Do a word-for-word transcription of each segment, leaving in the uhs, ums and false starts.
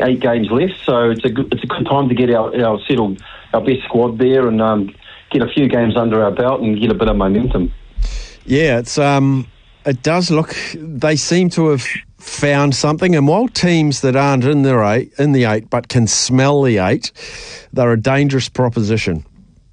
eight games left, so it's a good, it's a good time to get our, our settled, our best squad there and um, get a few games under our belt and get a bit of momentum. Yeah, it's um, it does look. They seem to have found something, and while teams that aren't in their eight, in the eight, but can smell the eight, they're a dangerous proposition.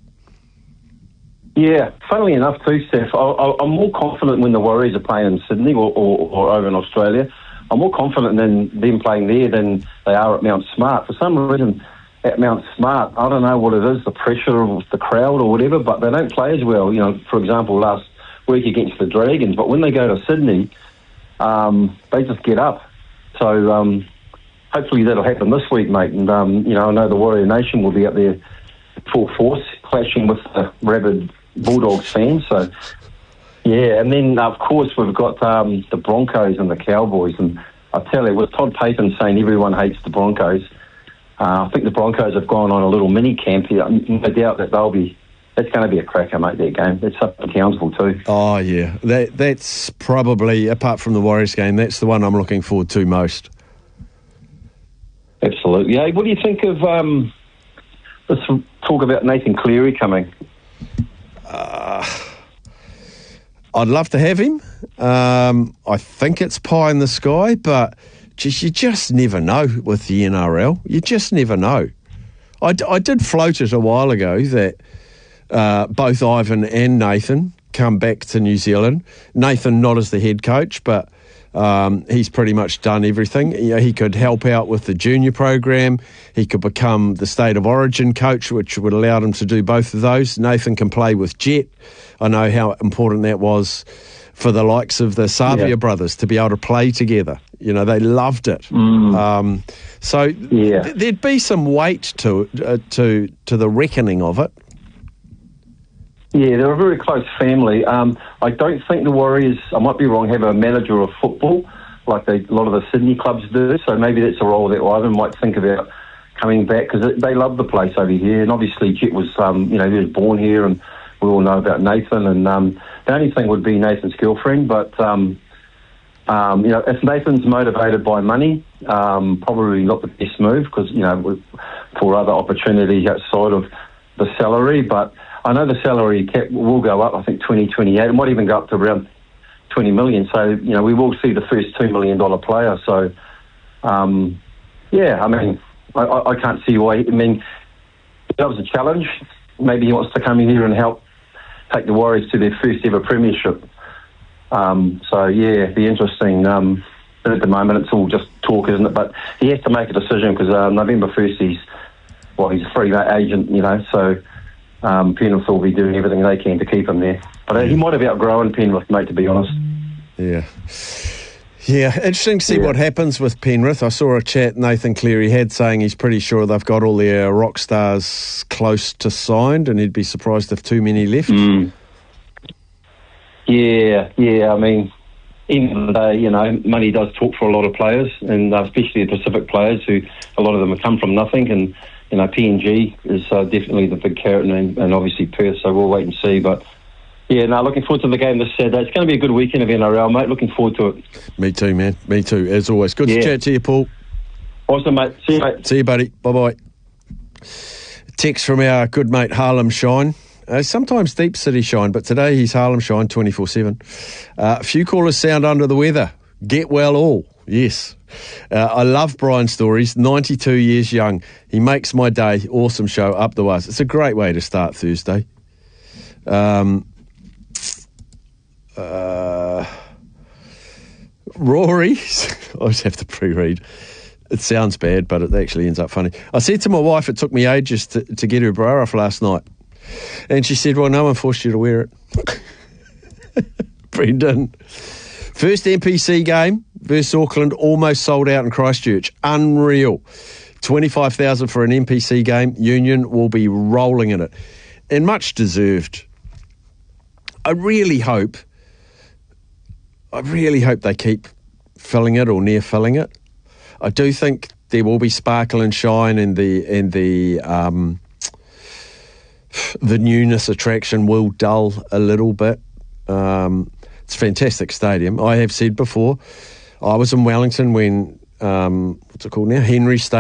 Yeah, funnily enough too, Steph, I, I, I'm more confident when the Warriors are playing in Sydney or, or, or over in Australia. I'm more confident in them playing there than they are at Mount Smart. For some reason, at Mount Smart, I don't know what it is, the pressure of the crowd or whatever, but they don't play as well. You know, for example, last week against the Dragons, but when they go to Sydney, um, they just get up. So um, hopefully that'll happen this week, mate. And, um, you know, I know the Warrior Nation will be up there full force, clashing with the rabid Bulldogs fans. So, yeah, and then, of course, we've got um, the Broncos and the Cowboys. And I tell you, with Todd Payton saying everyone hates the Broncos, uh, I think the Broncos have gone on a little mini camp here. No doubt that they'll be, that's going to be a cracker, mate, that game. That's up in Townsville too. Oh, yeah. That, that's probably, apart from the Warriors game, that's the one I'm looking forward to most. Absolutely. Hey, what do you think of um, this talk about Nathan Cleary coming? Uh, I'd love to have him. Um, I think it's pie in the sky, but just, you just never know with the N R L. You just never know. I, I did float it a while ago that uh, both Ivan and Nathan come back to New Zealand. Nathan not as the head coach, but um, he's pretty much done everything. You know, he could help out with the junior program. He could become the State of Origin coach, which would allow him to do both of those. Nathan can play with Jet. I know how important that was for the likes of the Savia yeah. brothers to be able to play together. You know, they loved it. Mm. Um, so yeah. th- there'd be some weight to uh, to to the reckoning of it. Yeah, they're a very close family. Um, I don't think the Warriors, I might be wrong, have a manager of football like they, a lot of the Sydney clubs do. So maybe that's a role that Ivan might think about coming back, because they love the place over here. And obviously Jet was, um, you know, he was born here, and we all know about Nathan. And um, the only thing would be Nathan's girlfriend. But, um, um, you know, if Nathan's motivated by money, um, probably not the best move, because, you know, for other opportunities outside of the salary. But I know the salary cap will go up, I think, twenty twenty-eight. It might even go up to around twenty million. So, you know, we will see the first two million dollars player. So, um, yeah, I mean, I, I can't see why. I mean, that was a challenge. Maybe he wants to come in here and help take the Warriors to their first ever premiership. Um, so, yeah, it'd be interesting. Um, but at the moment, it's all just talk, isn't it? But he has to make a decision, because uh, November first, he's, well, he's a free agent, you know, so... Um, Penrith will be doing everything they can to keep him there. But uh, he might have outgrown Penrith, mate, to be honest. Yeah. Yeah, interesting to see yeah. what happens with Penrith. I saw a chat Nathan Cleary had saying he's pretty sure they've got all their rock stars close to signed, and he'd be surprised if too many left. Mm. Yeah, yeah, I mean, in the day, you know, money does talk for a lot of players, and uh, especially the Pacific players, who a lot of them have come from nothing, and you know, P N G is uh, definitely the big carrot, and, and obviously Perth, so we'll wait and see. But, yeah, no, looking forward to the game this Saturday. It's going to be a good weekend of N R L, mate. Looking forward to it. Me too, man. Me too, as always. Good yeah. to chat to you, Paul. Awesome, mate. See you, mate. See you, buddy. Bye-bye. Text from our good mate Harlem Shine. Uh, sometimes Deep City Shine, but today he's Harlem Shine twenty-four seven. Uh, a few callers sound under the weather. Get well all. Yes. Uh, I love Brian's stories. ninety-two years young. He makes my day. Awesome show. Up the was. It's a great way to start Thursday. Um, uh, Rory. I always have to pre-read. It sounds bad, but it actually ends up funny. I said to my wife it took me ages to, to get her bra off last night. And she said, well, no one forced you to wear it. Brendan. First N P C game versus Auckland, almost sold out in Christchurch. Unreal. twenty-five thousand for an N P C game. Union will be rolling in it. And much deserved. I really hope, I really hope they keep filling it or near filling it. I do think there will be sparkle and shine, and the and the um, the newness attraction will dull a little bit. Um, it's a fantastic stadium. I have said before, I was in Wellington when um, what's it called now, Henry Stadium.